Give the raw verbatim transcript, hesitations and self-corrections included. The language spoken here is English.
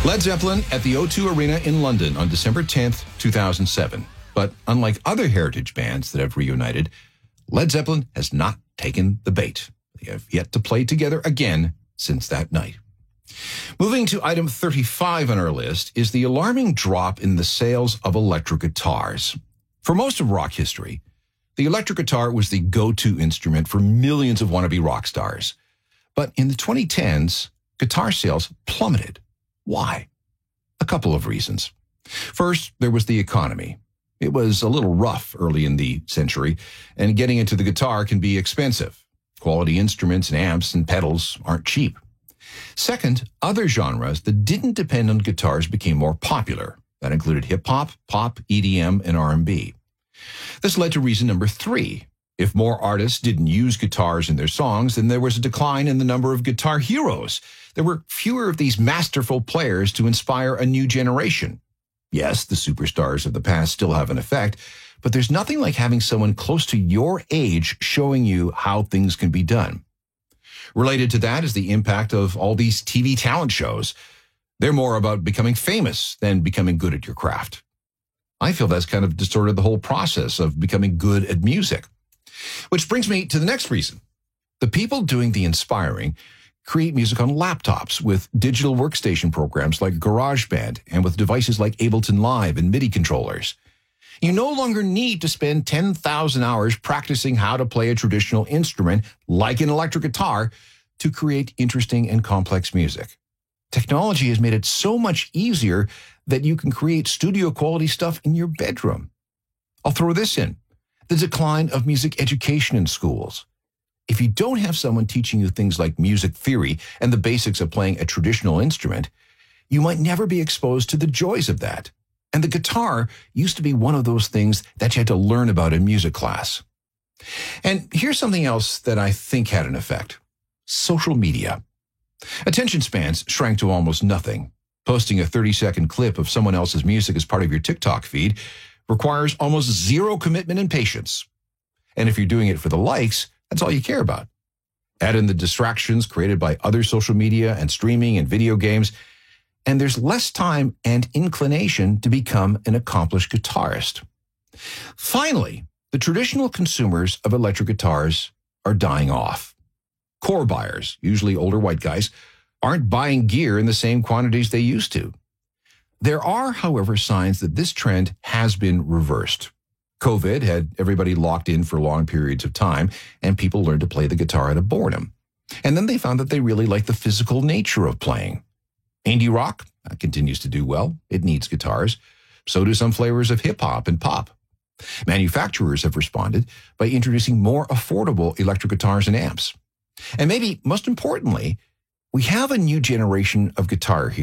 Led Zeppelin at the O two Arena in London on December tenth, two thousand seven. But unlike other heritage bands that have reunited, Led Zeppelin has not taken the bait. They have yet to play together again since that night. Moving to item thirty-five on our list is the alarming drop in the sales of electric guitars. For most of rock history, the electric guitar was the go-to instrument for millions of wannabe rock stars. But in the twenty tens, guitar sales plummeted. Why? A couple of reasons. First, there was the economy. It was a little rough early in the century, and getting into the guitar can be expensive. Quality instruments and amps and pedals aren't cheap. Second, other genres that didn't depend on guitars became more popular. That included hip-hop, pop, E D M, and R and B. This led to reason number three. If more artists didn't use guitars in their songs, then there was a decline in the number of guitar heroes. There were fewer of these masterful players to inspire a new generation. Yes, the superstars of the past still have an effect, but there's nothing like having someone close to your age showing you how things can be done. Related to that is the impact of all these T V talent shows. They're more about becoming famous than becoming good at your craft. I feel that's kind of distorted the whole process of becoming good at music. Which brings me to the next reason. The people doing the inspiring create music on laptops with digital workstation programs like GarageBand and with devices like Ableton Live and MIDI controllers. You no longer need to spend ten thousand hours practicing how to play a traditional instrument like an electric guitar to create interesting and complex music. Technology has made it so much easier that you can create studio quality stuff in your bedroom. I'll throw this in. The decline of music education in schools. If you don't have someone teaching you things like music theory and the basics of playing a traditional instrument, you might never be exposed to the joys of that. And the guitar used to be one of those things that you had to learn about in music class. And here's something else that I think had an effect. Social media. Attention spans shrank to almost nothing. Posting a thirty-second clip of someone else's music as part of your TikTok feed requires almost zero commitment and patience. And if you're doing it for the likes, that's all you care about. Add in the distractions created by other social media and streaming and video games, and there's less time and inclination to become an accomplished guitarist. Finally, the traditional consumers of electric guitars are dying off. Core buyers, usually older white guys, aren't buying gear in the same quantities they used to. There are, however, signs that this trend has been reversed. COVID had everybody locked in for long periods of time, and people learned to play the guitar out of boredom. And then they found that they really liked the physical nature of playing. Indie rock uh, continues to do well. It needs guitars. So do some flavors of hip-hop and pop. Manufacturers have responded by introducing more affordable electric guitars and amps. And maybe most importantly, we have a new generation of guitar heroes.